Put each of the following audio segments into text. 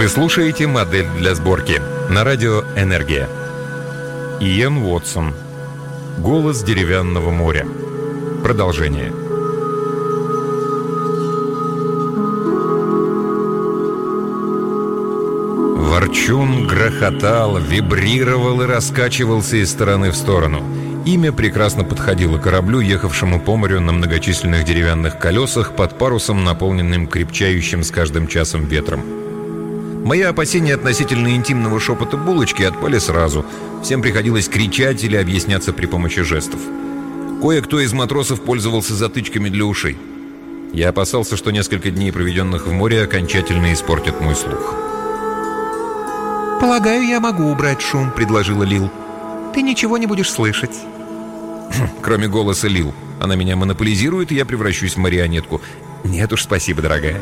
Вы слушаете «Модель для сборки» на радио «Энергия». Иэн Уотсон. «Голос деревянного моря». Продолжение. Ворчун грохотал, вибрировал и раскачивался из стороны в сторону. Имя прекрасно подходило кораблю, ехавшему по морю на многочисленных деревянных колесах под парусом, наполненным крепчающим с каждым часом ветром. Мои опасения относительно интимного шепота булочки отпали сразу. Всем приходилось кричать или объясняться при помощи жестов. Кое-кто из матросов пользовался затычками для ушей. Я опасался, что несколько дней, проведенных в море, окончательно испортят мой слух. «Полагаю, я могу убрать шум», — предложила Лил. «Ты ничего не будешь слышать». Кроме голоса Лил. Она меня монополизирует, и я превращусь в марионетку. Нет уж, спасибо, дорогая.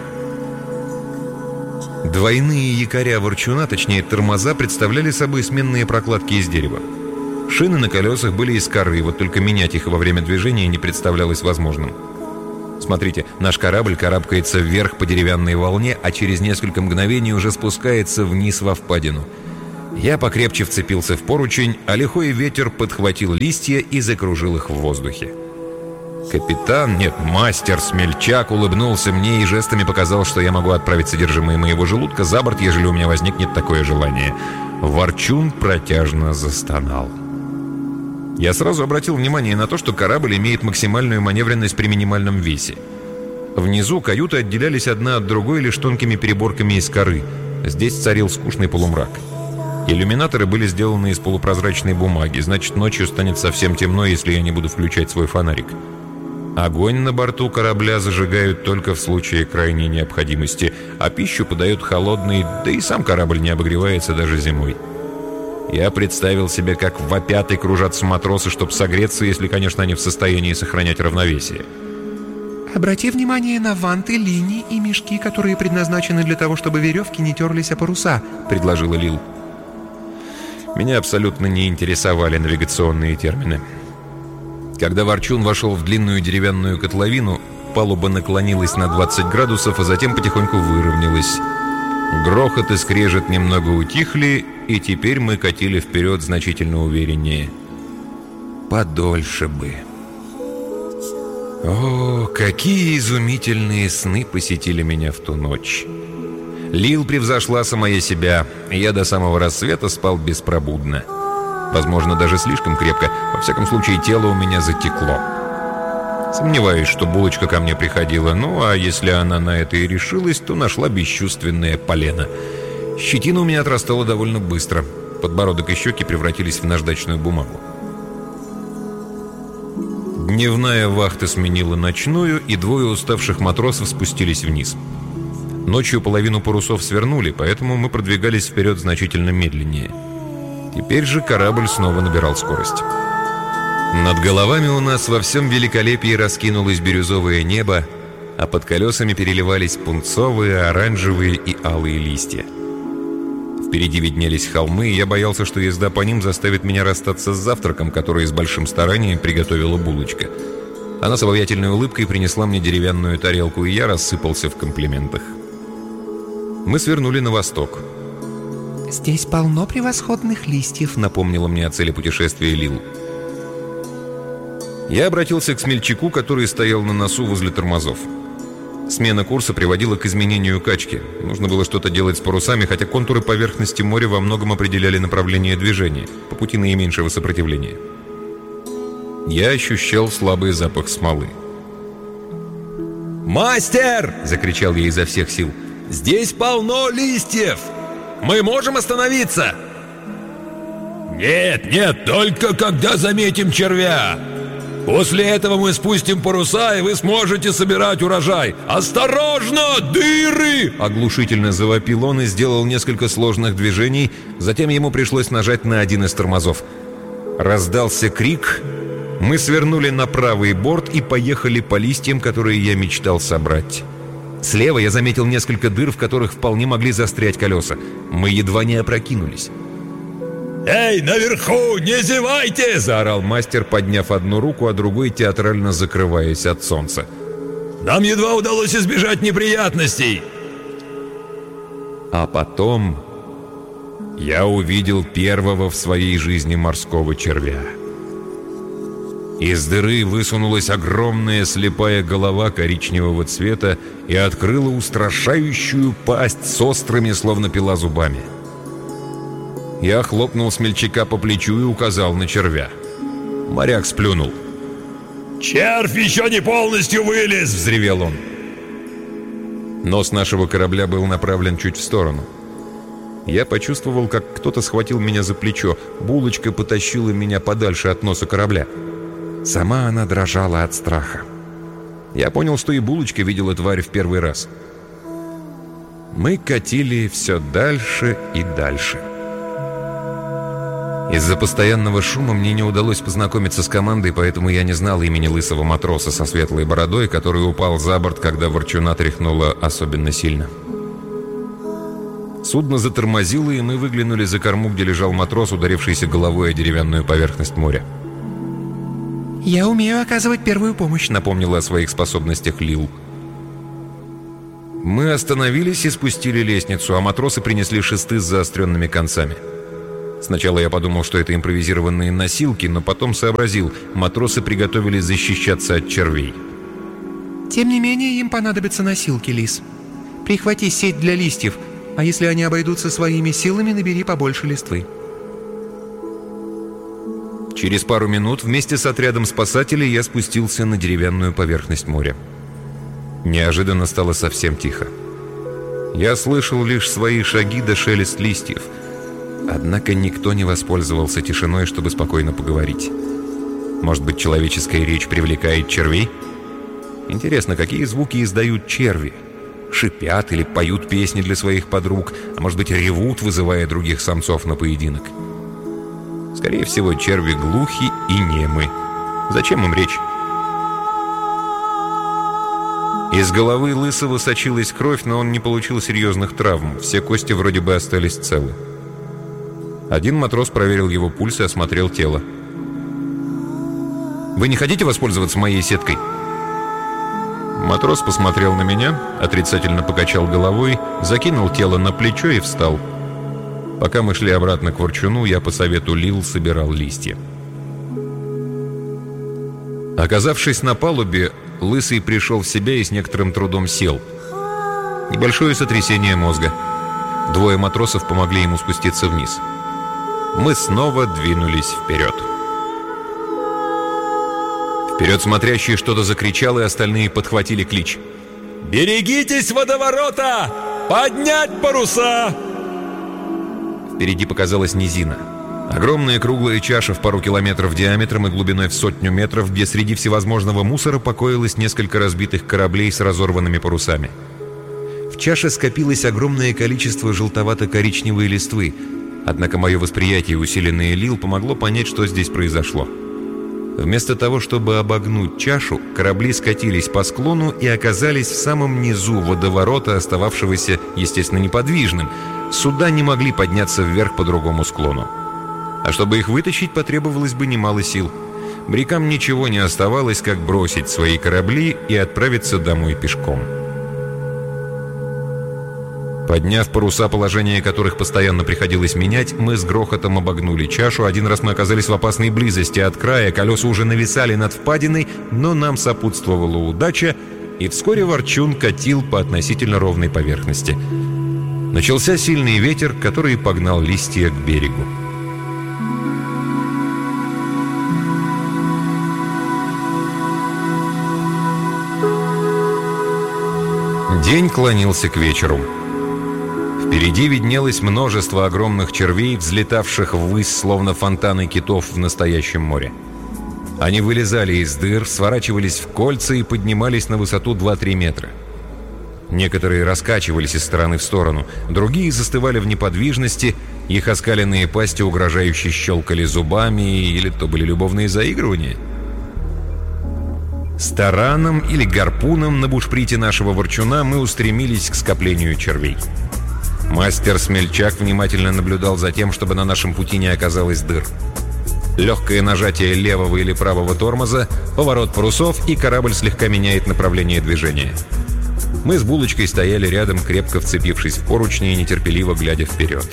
Двойные якоря ворчуна, точнее тормоза, представляли собой сменные прокладки из дерева. Шины на колесах были из коры, вот только менять их во время движения не представлялось возможным. Смотрите, наш корабль карабкается вверх по деревянной волне, а через несколько мгновений уже спускается вниз во впадину. Я покрепче вцепился в поручень, а лихой ветер подхватил листья и закружил их в воздухе. Капитан, нет, мастер-смельчак улыбнулся мне и жестами показал, что я могу отправить содержимое моего желудка за борт, ежели у меня возникнет такое желание. Ворчун протяжно застонал. Я сразу обратил внимание на то, что корабль имеет максимальную маневренность при минимальном весе. Внизу каюты отделялись одна от другой лишь тонкими переборками из коры. Здесь царил скучный полумрак. Иллюминаторы были сделаны из полупрозрачной бумаги, значит, ночью станет совсем темно, если я не буду включать свой фонарик. Огонь на борту корабля зажигают только в случае крайней необходимости, а пищу подают холодной, да и сам корабль не обогревается даже зимой. Я представил себе, как вопят и кружатся матросы, чтобы согреться, если, конечно, они в состоянии сохранять равновесие. «Обрати внимание на ванты, линии и мешки, которые предназначены для того, чтобы веревки не терлись о паруса», — предложила Лил. Меня абсолютно не интересовали навигационные термины. Когда ворчун вошел в длинную деревянную котловину, палуба наклонилась на 20 градусов, а затем потихоньку выровнялась. Грохот и скрежет немного утихли, и теперь мы катили вперед значительно увереннее. Подольше бы. О, какие изумительные сны посетили меня в ту ночь. Лил превзошла самая себя, и я до самого рассвета спал беспробудно. Возможно, даже слишком крепко. Во всяком случае, тело у меня затекло. Сомневаюсь, что булочка ко мне приходила. Ну, а если она на это и решилась, то нашла бесчувственное полено. Щетина у меня отрастала довольно быстро. Подбородок и щеки превратились в наждачную бумагу. Дневная вахта сменила ночную, и двое уставших матросов спустились вниз. Ночью половину парусов свернули, поэтому мы продвигались вперед значительно медленнее. Теперь же корабль снова набирал скорость. Над головами у нас во всем великолепии раскинулось бирюзовое небо, а под колесами переливались пунцовые, оранжевые и алые листья. Впереди виднелись холмы, и я боялся, что езда по ним заставит меня расстаться с завтраком, который с большим старанием приготовила булочка. Она с обаятельной улыбкой принесла мне деревянную тарелку, и я рассыпался в комплиментах. Мы свернули на восток. «Здесь полно превосходных листьев», — напомнила мне о цели путешествия Лил. Я обратился к смельчаку, который стоял на носу возле тормозов. Смена курса приводила к изменению качки. Нужно было что-то делать с парусами, хотя контуры поверхности моря во многом определяли направление движения, по пути наименьшего сопротивления. Я ощущал слабый запах смолы. «Мастер!» — закричал я изо всех сил. «Здесь полно листьев! Мы можем остановиться?» «Нет, только когда заметим червя. После этого мы спустим паруса, и вы сможете собирать урожай. Осторожно, дыры!» Оглушительно завопил он и сделал несколько сложных движений. Затем ему пришлось нажать на один из тормозов. Раздался крик. Мы свернули на правый борт и поехали по листьям, которые я мечтал собрать. Слева я заметил несколько дыр, в которых вполне могли застрять колеса. Мы едва не опрокинулись. «Эй, наверху, не зевайте!» — заорал мастер, подняв одну руку, а другой театрально закрываясь от солнца. «Нам едва удалось избежать неприятностей!» А потом я увидел первого в своей жизни морского червя. Из дыры высунулась огромная слепая голова коричневого цвета и открыла устрашающую пасть с острыми, словно пила, зубами. Я хлопнул смельчака по плечу и указал на червя. Моряк сплюнул. «Червь еще не полностью вылез!» — взревел он. Нос нашего корабля был направлен чуть в сторону. Я почувствовал, как кто-то схватил меня за плечо. Булочка потащила меня подальше от носа корабля. Сама она дрожала от страха. Я понял, что и Булочка видела тварь в первый раз. Мы катили все дальше и дальше. Из-за постоянного шума мне не удалось познакомиться с командой, поэтому я не знал имени лысого матроса со светлой бородой, который упал за борт, когда ворчуна тряхнула особенно сильно. Судно затормозило, и мы выглянули за корму, где лежал матрос, ударившийся головой о деревянную поверхность моря. «Я умею оказывать первую помощь», — напомнила о своих способностях Лил. Мы остановились и спустили лестницу, а матросы принесли шесты с заостренными концами. Сначала я подумал, что это импровизированные носилки, но потом сообразил, матросы приготовились защищаться от червей. «Тем не менее, им понадобятся носилки, Лис. Прихвати сеть для листьев, а если они обойдутся своими силами, набери побольше листвы». Через пару минут вместе с отрядом спасателей я спустился на деревянную поверхность моря. Неожиданно стало совсем тихо. Я слышал лишь свои шаги да шелест листьев. Однако никто не воспользовался тишиной, чтобы спокойно поговорить. Может быть, человеческая речь привлекает червей? Интересно, какие звуки издают черви? Шипят или поют песни для своих подруг, а может быть, ревут, вызывая других самцов на поединок? Скорее всего, черви глухи и немы. Зачем им речь? Из головы лысого сочилась кровь, но он не получил серьезных травм. Все кости вроде бы остались целы. Один матрос проверил его пульс и осмотрел тело. «Вы не хотите воспользоваться моей сеткой?» Матрос посмотрел на меня, отрицательно покачал головой, закинул тело на плечо и встал. Пока мы шли обратно к ворчуну, я по совету Лил собирал листья. Оказавшись на палубе, лысый пришел в себя и с некоторым трудом сел. Небольшое сотрясение мозга. Двое матросов помогли ему спуститься вниз. Мы снова двинулись вперед. Вперед смотрящий что-то закричал, и остальные подхватили клич. «Берегитесь водоворота! Поднять паруса!» Впереди показалась низина. Огромная круглая чаша в пару километров диаметром и глубиной в 100 метров, где среди всевозможного мусора покоилось несколько разбитых кораблей с разорванными парусами. В чаше скопилось огромное количество желтовато-коричневой листвы, однако мое восприятие, усиленное Лил, помогло понять, что здесь произошло. Вместо того, чтобы обогнуть чашу, корабли скатились по склону и оказались в самом низу водоворота, остававшегося, естественно, неподвижным. Суда не могли подняться вверх по другому склону. А чтобы их вытащить, потребовалось бы немало сил. Морякам ничего не оставалось, как бросить свои корабли и отправиться домой пешком. Подняв паруса, положение которых постоянно приходилось менять, мы с грохотом обогнули чашу. Один раз мы оказались в опасной близости от края, колеса уже нависали над впадиной, но нам сопутствовала удача, и вскоре ворчун катил по относительно ровной поверхности. Начался сильный ветер, который погнал листья к берегу. День клонился к вечеру. Впереди виднелось множество огромных червей, взлетавших ввысь, словно фонтаны китов в настоящем море. Они вылезали из дыр, сворачивались в кольца и поднимались на высоту 2-3 метра. Некоторые раскачивались из стороны в сторону, другие застывали в неподвижности, их оскаленные пасти угрожающе щелкали зубами, или то были любовные заигрывания. С тараном или гарпуном на бушприте нашего ворчуна мы устремились к скоплению червей. Мастер-смельчак внимательно наблюдал за тем, чтобы на нашем пути не оказалось дыр. Легкое нажатие левого или правого тормоза, поворот парусов, и корабль слегка меняет направление движения. Мы с Булочкой стояли рядом, крепко вцепившись в поручни и нетерпеливо глядя вперед.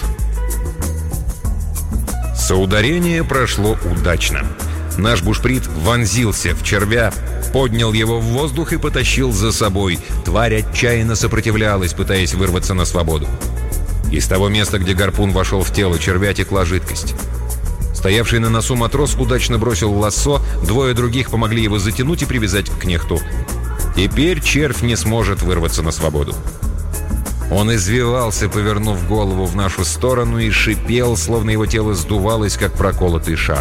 Соударение прошло удачно. Наш бушприт вонзился в червя, поднял его в воздух и потащил за собой. Тварь отчаянно сопротивлялась, пытаясь вырваться на свободу. Из того места, где гарпун вошел в тело червя, текла жидкость. Стоявший на носу матрос удачно бросил лассо, двое других помогли его затянуть и привязать к кнехту. Теперь червь не сможет вырваться на свободу. Он извивался, повернув голову в нашу сторону, и шипел, словно его тело сдувалось, как проколотый шар.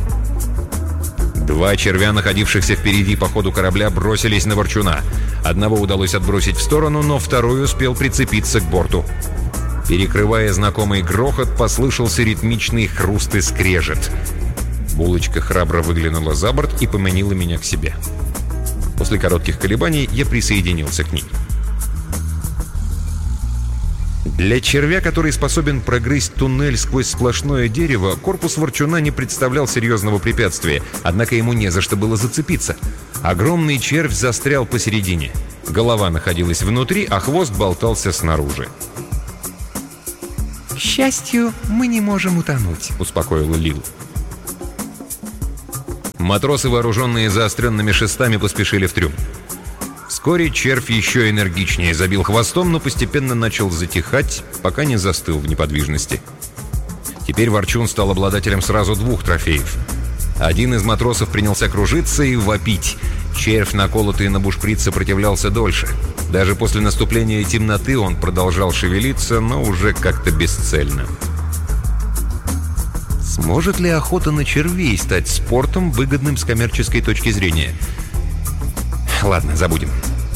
Два червя, находившихся впереди по ходу корабля, бросились на ворчуна. Одного удалось отбросить в сторону, но второй успел прицепиться к борту. Перекрывая знакомый грохот, послышался ритмичный хруст и скрежет. Булочка храбро выглянула за борт и поманила меня к себе. После коротких колебаний я присоединился к ней. Для червя, который способен прогрызть туннель сквозь сплошное дерево, корпус ворчуна не представлял серьезного препятствия, однако ему не за что было зацепиться. Огромный червь застрял посередине. Голова находилась внутри, а хвост болтался снаружи. «К счастью, мы не можем утонуть», — успокоила Лил. Матросы, вооруженные заостренными шестами, поспешили в трюм. Вскоре червь еще энергичнее забил хвостом, но постепенно начал затихать, пока не застыл в неподвижности. Теперь ворчун стал обладателем сразу двух трофеев. Один из матросов принялся кружиться и вопить. Червь, наколотый на бушприт, сопротивлялся дольше. Даже после наступления темноты он продолжал шевелиться, но уже как-то бесцельно. Сможет ли охота на червей стать спортом, выгодным с коммерческой точки зрения? Ладно, забудем.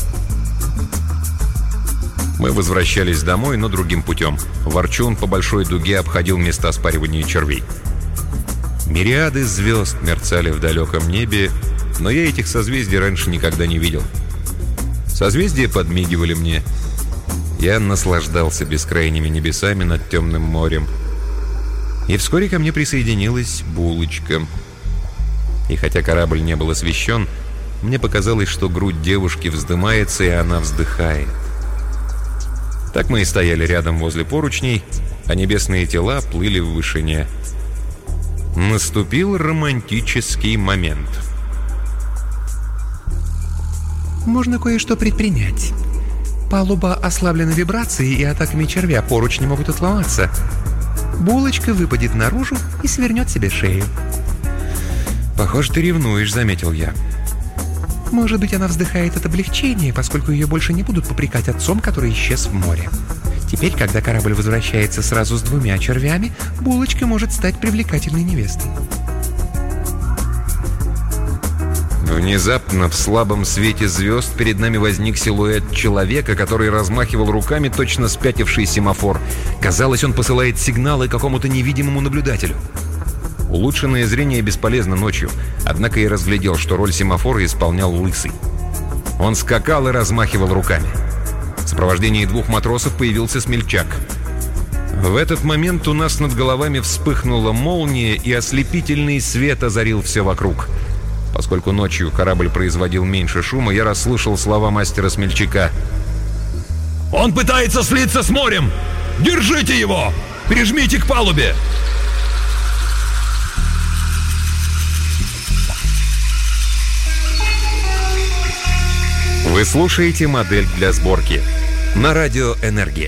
Мы возвращались домой, но другим путем. Ворчун по большой дуге обходил места спаривания червей. Мириады звезд мерцали в далеком небе, но я этих созвездий раньше никогда не видел. Созвездия подмигивали мне. Я наслаждался бескрайними небесами над темным морем. И вскоре ко мне присоединилась Булочка. И хотя корабль не был освещен, мне показалось, что грудь девушки вздымается, и она вздыхает. Так мы и стояли рядом возле поручней, а небесные тела плыли в вышине. Наступил романтический момент. «Можно кое-что предпринять. Палуба ослаблена вибрацией, и атаками червя поручни могут отломаться. Булочка выпадет наружу и свернет себе шею». «Похоже, ты ревнуешь», — заметил я. «Может быть, она вздыхает от облегчения, поскольку ее больше не будут попрекать отцом, который исчез в море. Теперь, когда корабль возвращается сразу с двумя червями, Булочка может стать привлекательной невестой». Внезапно в слабом свете звезд перед нами возник силуэт человека, который размахивал руками точно спятивший семафор. Казалось, он посылает сигналы какому-то невидимому наблюдателю. Улучшенное зрение бесполезно ночью, однако я разглядел, что роль семафора исполнял Лысый. Он скакал и размахивал руками. В сопровождении двух матросов появился Смельчак. В этот момент у нас над головами вспыхнула молния, и ослепительный свет озарил все вокруг. Поскольку ночью корабль производил меньше шума, я расслышал слова мастера Смельчака. «Он пытается слиться с морем! Держите его! Прижмите к палубе!» Вы слушаете «Модель для сборки» на радио «Энергия».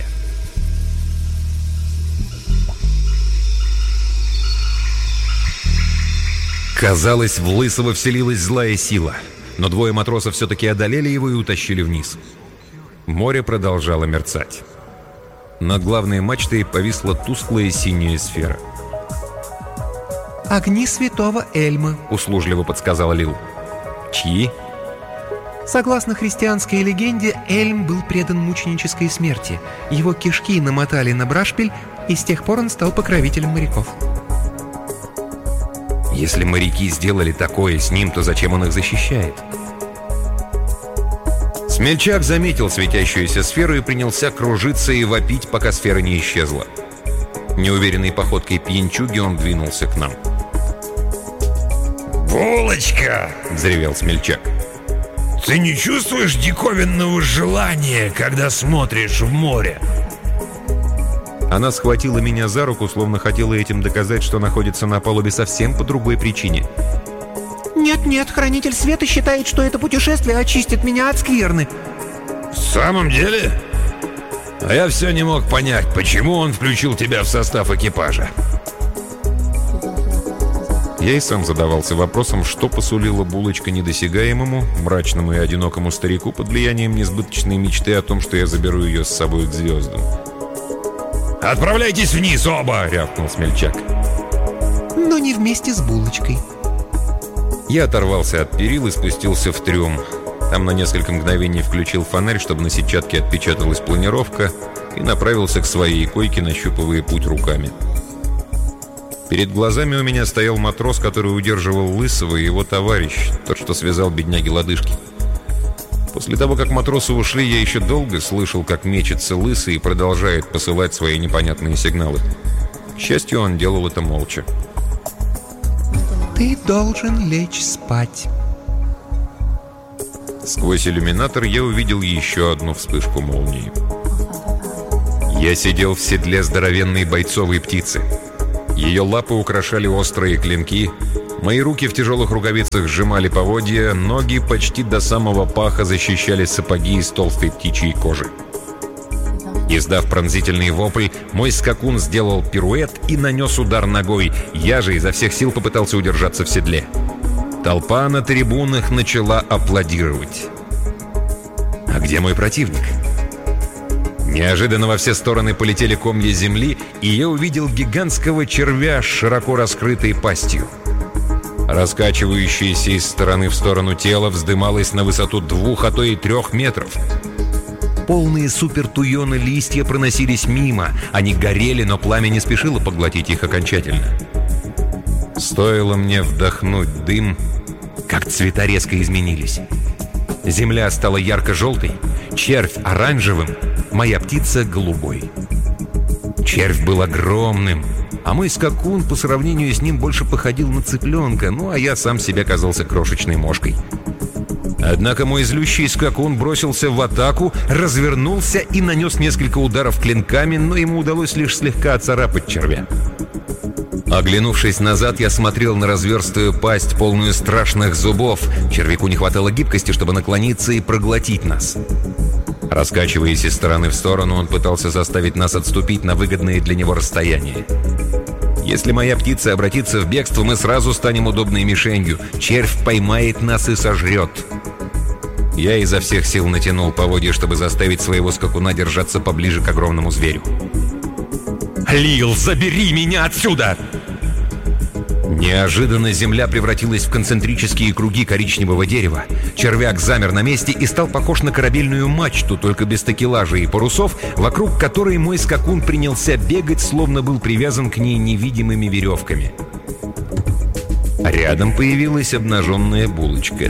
Казалось, в Лысого вселилась злая сила, но двое матросов все-таки одолели его и утащили вниз. Море продолжало мерцать. Над главной мачтой повисла тусклая синяя сфера. «Огни святого Эльма», — услужливо подсказала Лил. «Чьи?» Согласно христианской легенде, Эльм был предан мученической смерти. Его кишки намотали на брашпиль, и с тех пор он стал покровителем моряков. Если моряки сделали такое с ним, то зачем он их защищает? Смельчак заметил светящуюся сферу и принялся кружиться и вопить, пока сфера не исчезла. Неуверенной походкой пьянчуги он двинулся к нам. «Булочка!» — взревел Смельчак. Ты не чувствуешь диковинного желания, когда смотришь в море? Она схватила меня за руку, словно хотела этим доказать, что находится на палубе совсем по другой причине. Нет, Хранитель Света считает, что это путешествие очистит меня от скверны. В самом деле? А я все не мог понять, почему он включил тебя в состав экипажа. Я и сам задавался вопросом, что посулила булочка недосягаемому, мрачному и одинокому старику под влиянием несбыточной мечты о том, что я заберу ее с собой к звездам. «Отправляйтесь вниз оба!» — рявкнул смельчак. Но не вместе с булочкой. Я оторвался от перил и спустился в трюм. Там на несколько мгновений включил фонарь, чтобы на сетчатке отпечаталась планировка, и направился к своей койке, нащупывая путь руками. Перед глазами у меня стоял матрос, который удерживал Лысого, и его товарищ, тот, что связал бедняги лодыжки. После того, как матросы ушли, я еще долго слышал, как мечется Лысый и продолжает посылать свои непонятные сигналы. К счастью, он делал это молча. Ты должен лечь спать. Сквозь иллюминатор я увидел еще одну вспышку молнии. Я сидел в седле здоровенной бойцовой птицы. Ее лапы украшали острые клинки, мои руки в тяжелых рукавицах сжимали поводья, ноги почти до самого паха защищали сапоги из толстой птичьей кожи. Издав пронзительный вопль, мой скакун сделал пируэт и нанес удар ногой. Я же изо всех сил попытался удержаться в седле. Толпа на трибунах начала аплодировать. А где мой противник? Неожиданно во все стороны полетели комья земли, и я увидел гигантского червя с широко раскрытой пастью. Раскачивающееся из стороны в сторону тело вздымалось на высоту 2, а то и 3 метров. Полные супертуёны листья проносились мимо. Они горели, но пламя не спешило поглотить их окончательно. Стоило мне вдохнуть дым, как цвета резко изменились. Земля стала ярко-желтой, червь оранжевым, моя птица голубой. Червь был огромным, а мой скакун по сравнению с ним больше походил на цыпленка, ну а я сам себе казался крошечной мошкой. Однако мой злющий скакун бросился в атаку, развернулся и нанес несколько ударов клинками, но ему удалось лишь слегка оцарапать червя. Оглянувшись назад, я смотрел на разверстую пасть, полную страшных зубов. Червяку не хватало гибкости, чтобы наклониться и проглотить нас. Раскачиваясь из стороны в сторону, он пытался заставить нас отступить на выгодные для него расстояния. Если моя птица обратится в бегство, мы сразу станем удобной мишенью. Червь поймает нас и сожрет. Я изо всех сил натянул поводья, чтобы заставить своего скакуна держаться поближе к огромному зверю. «Лил, забери меня отсюда!» Неожиданно земля превратилась в концентрические круги коричневого дерева. Червяк замер на месте и стал похож на корабельную мачту, только без такелажа и парусов, вокруг которой мой скакун принялся бегать, словно был привязан к ней невидимыми веревками. Рядом появилась обнаженная булочка.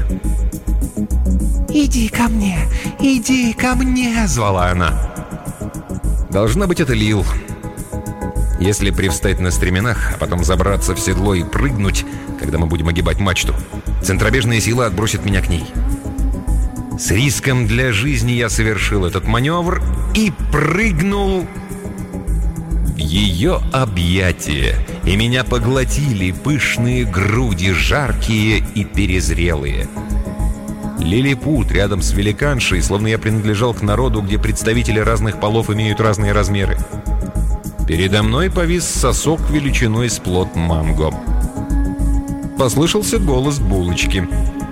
«Иди ко мне!» — звала она. Должно быть, это Лил. Если привстать на стременах, а потом забраться в седло и прыгнуть, когда мы будем огибать мачту, центробежная сила отбросит меня к ней. С риском для жизни я совершил этот маневр и прыгнул в ее объятия, и меня поглотили пышные груди, жаркие и перезрелые. Лилипут рядом с великаншей, словно я принадлежал к народу, где представители разных полов имеют разные размеры. Передо мной повис сосок величиной с плод манго. Послышался голос булочки.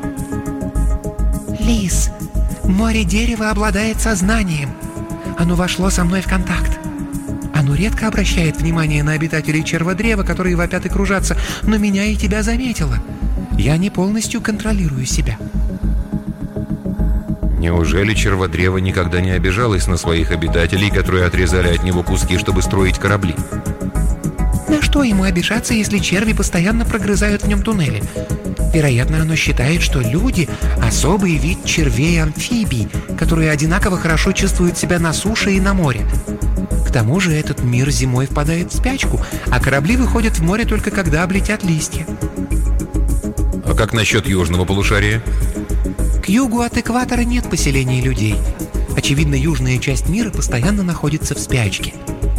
«Лис, море дерева обладает сознанием. Оно вошло со мной в контакт. Оно редко обращает внимание на обитателей черводрева, которые вопят и кружатся, но меня и тебя заметило. Я не полностью контролирую себя». Неужели черводрево никогда не обижалось на своих обитателей, которые отрезали от него куски, чтобы строить корабли? На что ему обижаться, если черви постоянно прогрызают в нем туннели? Вероятно, оно считает, что люди — особый вид червей-амфибий, которые одинаково хорошо чувствуют себя на суше и на море. К тому же этот мир зимой впадает в спячку, а корабли выходят в море только когда облетят листья. А как насчет южного полушария? К югу от экватора нет поселений людей. Очевидно, южная часть мира постоянно находится в спячке.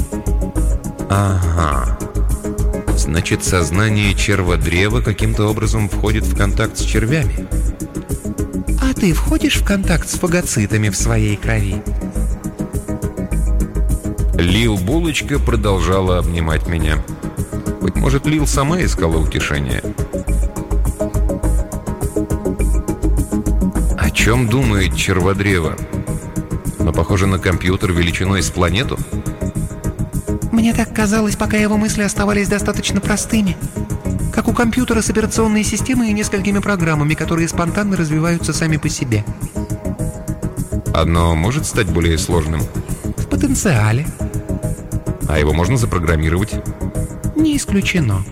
Ага. Значит, сознание черводрева каким-то образом входит в контакт с червями. А ты входишь в контакт с фагоцитами в своей крови? Лил Булочка продолжала обнимать меня. Быть может, Лил сама искала утешения. О чем думает черводрево? Оно похоже на компьютер величиной с планету? Мне так казалось, пока его мысли оставались достаточно простыми. Как у компьютера с операционной системой и несколькими программами, которые спонтанно развиваются сами по себе. Одно может стать более сложным? В потенциале. А его можно запрограммировать? Не исключено.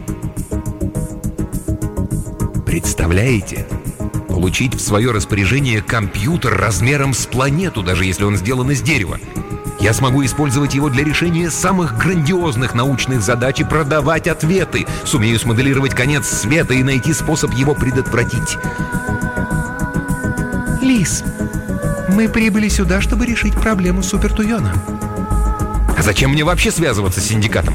Представляете? Получить в свое распоряжение компьютер размером с планету, даже если он сделан из дерева. Я смогу использовать его для решения самых грандиозных научных задач и продавать ответы. Сумею смоделировать конец света и найти способ его предотвратить. Лис, мы прибыли сюда, чтобы решить проблему Супертуйона. А зачем мне вообще связываться с синдикатом?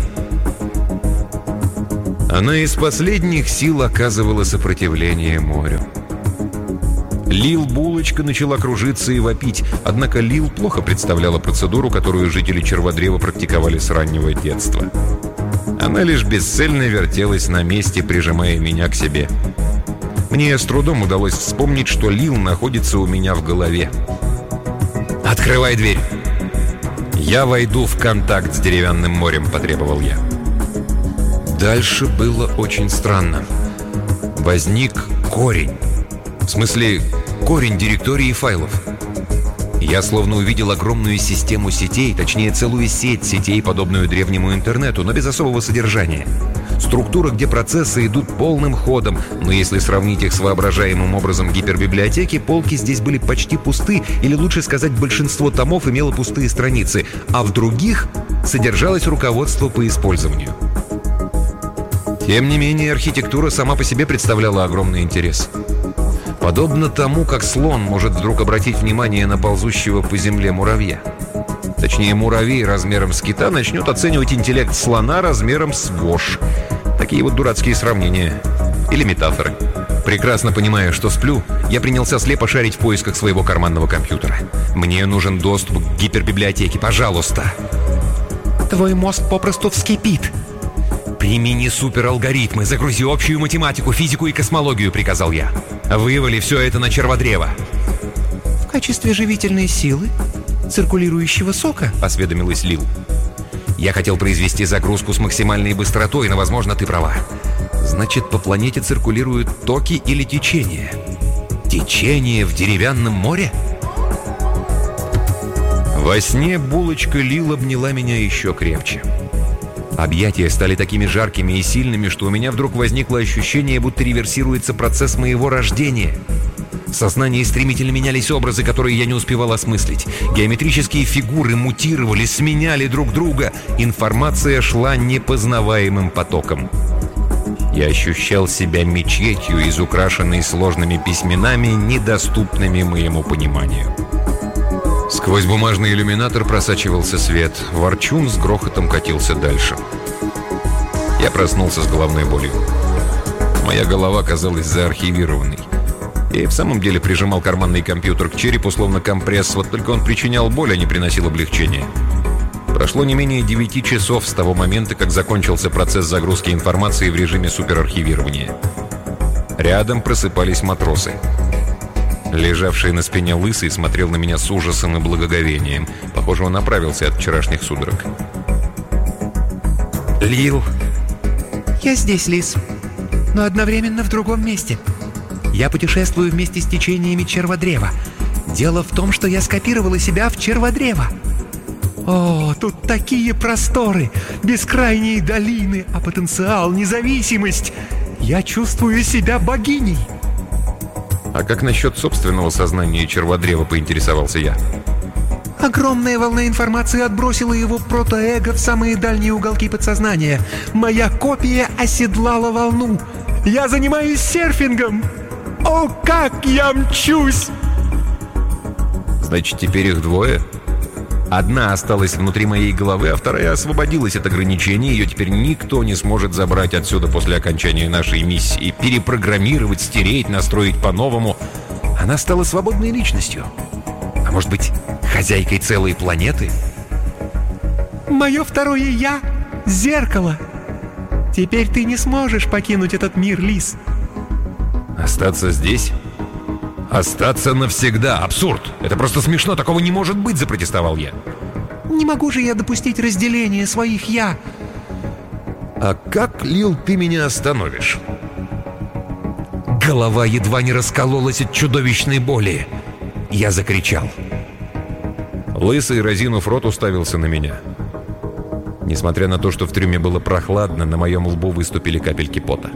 Она из последних сил оказывала сопротивление морю. Лил Булочка начала кружиться и вопить, однако Лил плохо представляла процедуру, которую жители Черводрева практиковали с раннего детства. Она лишь бесцельно вертелась на месте, прижимая меня к себе. Мне с трудом удалось вспомнить, что Лил находится у меня в голове. «Открывай дверь!» «Я войду в контакт с деревянным морем», — потребовал я. Дальше было очень странно. Возник корень. В смысле, корень директории файлов. Я словно увидел огромную систему сетей, точнее целую сеть сетей, подобную древнему интернету, но без особого содержания. Структура, где процессы идут полным ходом, но если сравнить их с воображаемым образом гипербиблиотеки, полки здесь были почти пусты, или лучше сказать, большинство томов имело пустые страницы, а в других содержалось руководство по использованию. Тем не менее, архитектура сама по себе представляла огромный интерес. Подобно тому, как слон может вдруг обратить внимание на ползущего по земле муравья. Точнее, муравей размером с кита начнет оценивать интеллект слона размером с вошь. Такие вот дурацкие сравнения. Или метафоры. Прекрасно понимая, что сплю, я принялся слепо шарить в поисках своего карманного компьютера. Мне нужен доступ к гипербиблиотеке, пожалуйста. Твой мозг попросту вскипит. «Примени супералгоритмы, загрузи общую математику, физику и космологию», — приказал я. «Вывали все это на черводрево». В качестве живительной силы? Циркулирующего сока?» — осведомилась Лил. «Я хотел произвести загрузку с максимальной быстротой, но, возможно, ты права. Значит, по планете циркулируют токи или течения? Течение в деревянном море?» Во сне Булочка Лил обняла меня еще крепче. Объятия стали такими жаркими и сильными, что у меня вдруг возникло ощущение, будто реверсируется процесс моего рождения. В сознании стремительно менялись образы, которые я не успевал осмыслить. Геометрические фигуры мутировали, сменяли друг друга. Информация шла непознаваемым потоком. Я ощущал себя мечетью, изукрашенной сложными письменами, недоступными моему пониманию. Сквозь бумажный иллюминатор просачивался свет. Ворчун с грохотом катился дальше. Я проснулся с головной болью. Моя голова казалась заархивированной. Я и в самом деле прижимал карманный компьютер к черепу, словно компресс, вот только он причинял боль, а не приносил облегчения. Прошло не менее 9 часов с того момента, как закончился процесс загрузки информации в режиме суперархивирования. Рядом просыпались матросы. Лежавший на спине Лысый смотрел на меня с ужасом и благоговением. Похоже, он оправился от вчерашних судорог. «Лил!» «Я здесь, Лис, но одновременно в другом месте. Я путешествую вместе с течениями Черводрева. Дело в том, что я скопировала себя в Черводрево. О, тут такие просторы, бескрайние долины, а потенциал, независимость. Я чувствую себя богиней». «А как насчет собственного сознания Черводрева?» — поинтересовался я. Огромная волна информации отбросила его протоэго в самые дальние уголки подсознания. Моя копия оседлала волну. Я занимаюсь серфингом. О, как я мчусь! Значит, теперь их двое? Одна осталась внутри моей головы, а вторая освободилась от ограничений. Ее теперь никто не сможет забрать отсюда после окончания нашей миссии. Перепрограммировать, стереть, настроить по-новому. Она стала свободной личностью. А может быть, хозяйкой целой планеты? Мое второе «я» — зеркало. Теперь ты не сможешь покинуть этот мир, Лис. Остаться здесь? Остаться навсегда. Абсурд. Это просто смешно. Такого не может быть, запротестовал я. Не могу же я допустить разделения своих «я». А как, Лил, ты меня остановишь? Голова едва не раскололась от чудовищной боли. Я закричал. Лысый, разинув рот, уставился на меня. Несмотря на то, что в трюме было прохладно, на моем лбу выступили капельки пота.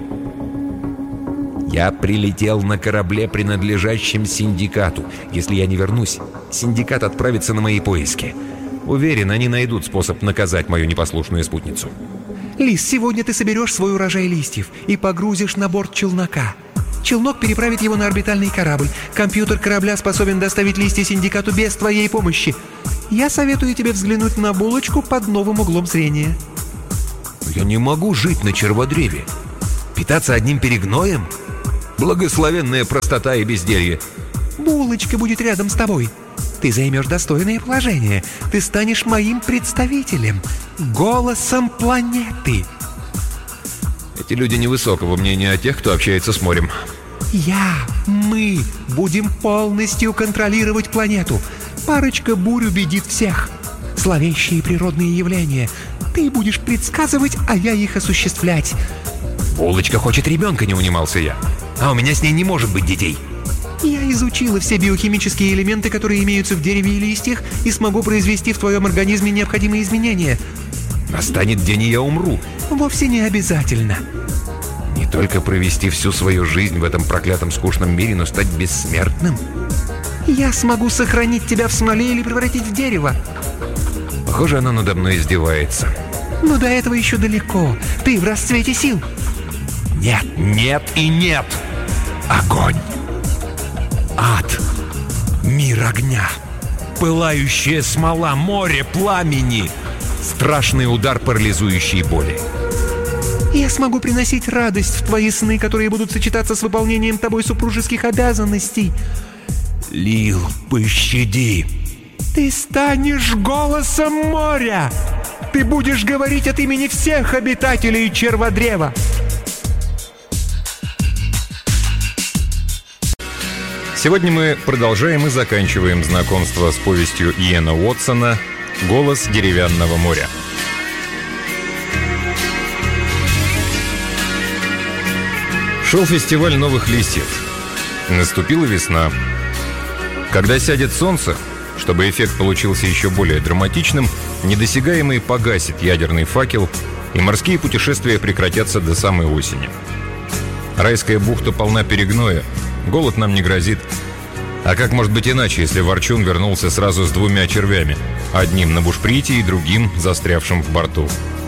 Я прилетел на корабле, принадлежащем синдикату. Если я не вернусь, синдикат отправится на мои поиски. Уверен, они найдут способ наказать мою непослушную спутницу. Лис, сегодня ты соберешь свой урожай листьев и погрузишь на борт челнока. Челнок переправит его на орбитальный корабль. Компьютер корабля способен доставить листья синдикату без твоей помощи. Я советую тебе взглянуть на булочку под новым углом зрения. Я не могу жить на черводреве. Питаться одним перегноем? Благословенная простота и безделье. Булочка будет рядом с тобой. Ты займешь достойное положение. Ты станешь моим представителем. Голосом планеты. Эти люди невысокого мнения о тех, кто общается с морем. Мы будем полностью контролировать планету. Парочка бурь убедит всех. Зловещие природные явления. Ты будешь предсказывать, а я их осуществлять. Булочка хочет ребенка, не унимался я. А у меня с ней не может быть детей. Я изучила все биохимические элементы, которые имеются в дереве и листьях, и смогу произвести в твоем организме необходимые изменения. Настанет день, и я умру. Вовсе не обязательно. Не только провести всю свою жизнь в этом проклятом скучном мире, но стать бессмертным. Я смогу сохранить тебя в смоле или превратить в дерево. Похоже, она надо мной издевается. Но до этого еще далеко. Ты в расцвете сил. Нет, нет и нет. Огонь. Ад. Мир огня. Пылающая смола, море пламени. Страшный удар парализующей боли. Я смогу приносить радость в твои сны, которые будут сочетаться с выполнением тобой супружеских обязанностей. Лил, пощади. Ты станешь голосом моря. Ты будешь говорить от имени всех обитателей черводрева. Сегодня мы продолжаем и заканчиваем знакомство с повестью Иэна Уотсона «Голос деревянного моря». Шел фестиваль новых листьев. Наступила весна. Когда сядет солнце, чтобы эффект получился еще более драматичным, недосягаемый погасит ядерный факел, и морские путешествия прекратятся до самой осени. Райская бухта полна перегноя, голод нам не грозит. А как может быть иначе, если Ворчун вернулся сразу с двумя червями? Одним на бушприте и другим, застрявшим в борту.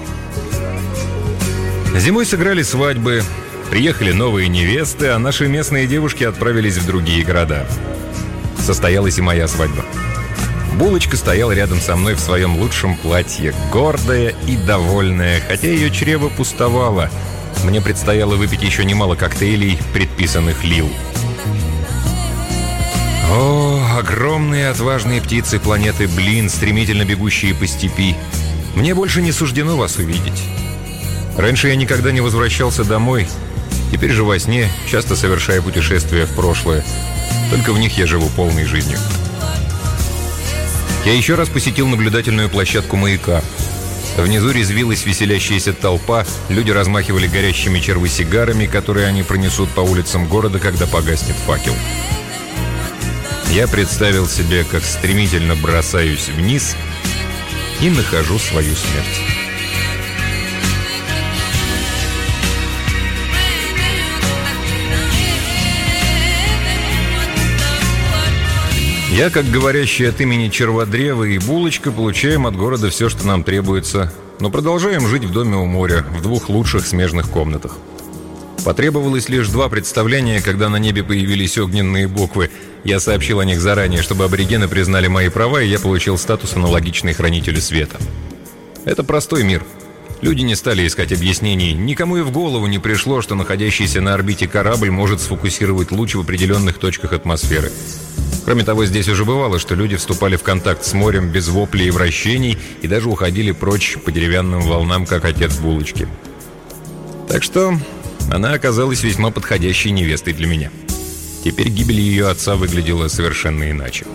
Зимой сыграли свадьбы, приехали новые невесты, а наши местные девушки отправились в другие города. Состоялась и моя свадьба. Булочка стояла рядом со мной в своем лучшем платье, гордая и довольная, хотя ее чрево пустовало. Мне предстояло выпить еще немало коктейлей, предписанных Лил. О, огромные отважные птицы планеты Блин, стремительно бегущие по степи. Мне больше не суждено вас увидеть. Раньше я никогда не возвращался домой. Теперь же во сне часто совершаю путешествия в прошлое. Только в них я живу полной жизнью. Я еще раз посетил наблюдательную площадку маяка. Внизу резвилась веселящаяся толпа, люди размахивали горящими червосигарами, которые они пронесут по улицам города, когда погаснет факел. Я представил себе, как стремительно бросаюсь вниз и нахожу свою смерть. Я, как говорящий от имени черводрева и булочка, получаем от города все, что нам требуется, но продолжаем жить в доме у моря, в двух лучших смежных комнатах. Потребовалось лишь 2 представления, когда на небе появились огненные буквы. Я сообщил о них заранее, чтобы аборигены признали мои права, и я получил статус аналогичный хранителю света. Это простой мир. Люди не стали искать объяснений. Никому и в голову не пришло, что находящийся на орбите корабль может сфокусировать луч в определенных точках атмосферы. Кроме того, здесь уже бывало, что люди вступали в контакт с морем без воплей и вращений и даже уходили прочь по деревянным волнам, как отец булочки. Так что она оказалась весьма подходящей невестой для меня. Теперь гибель ее отца выглядела совершенно иначе.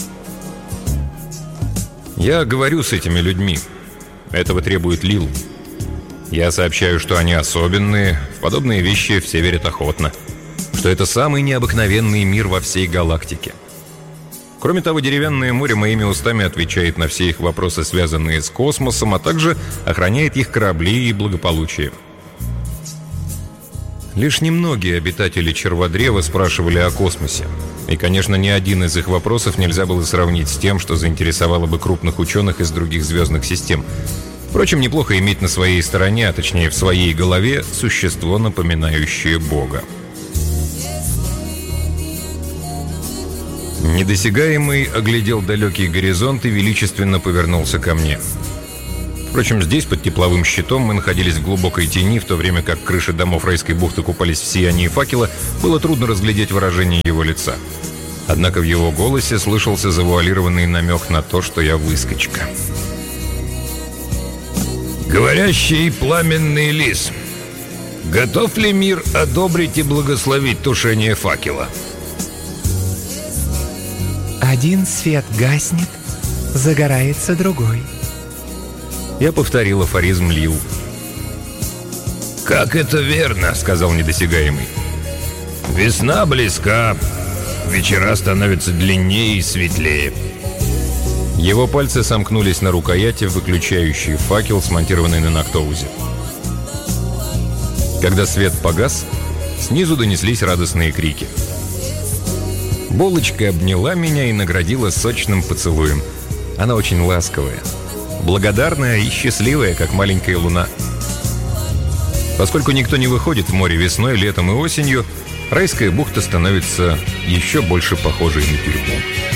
Я говорю с этими людьми. Этого требует Лил. Я сообщаю, что они особенные, в подобные вещи все верят охотно, что это самый необыкновенный мир во всей галактике. Кроме того, деревянное море моими устами отвечает на все их вопросы, связанные с космосом, а также охраняет их корабли и благополучие. Лишь немногие обитатели Черводрева спрашивали о космосе. И, конечно, ни один из их вопросов нельзя было сравнить с тем, что заинтересовало бы крупных ученых из других звездных систем. Впрочем, неплохо иметь на своей стороне, а точнее в своей голове, существо, напоминающее Бога. Недосягаемый оглядел далекий горизонт и величественно повернулся ко мне. Впрочем, здесь, под тепловым щитом, мы находились в глубокой тени, в то время как крыши домов райской бухты купались в сиянии факела, было трудно разглядеть выражение его лица. Однако в его голосе слышался завуалированный намек на то, что я выскочка. Говорящий пламенный лис, готов ли мир одобрить и благословить тушение факела? Один свет гаснет, загорается другой. Я повторил афоризм Лил. «Как это верно», — сказал недосягаемый. «Весна близка, вечера становятся длиннее и светлее». Его пальцы сомкнулись на рукояти, выключающей факел, смонтированный на Ноктоузе. Когда свет погас, снизу донеслись радостные крики. Булочка обняла меня и наградила сочным поцелуем. Она очень ласковая, благодарная и счастливая, как маленькая луна. Поскольку никто не выходит в море весной, летом и осенью, райская бухта становится еще больше похожей на тюрьму.